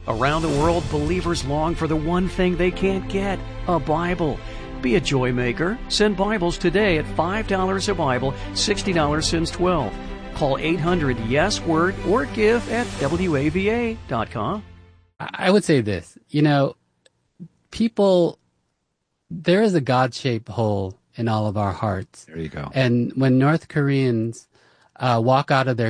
Around the world, believers long for the one thing they can't get, a Bible. Be a joy maker. Send Bibles today at $5 a Bible, $60 since 12. Call 800-YES-WORD or give at WAVA.com. I would say this, there is a God-shaped hole in all of our hearts. There you go. And when North Koreans walk out of their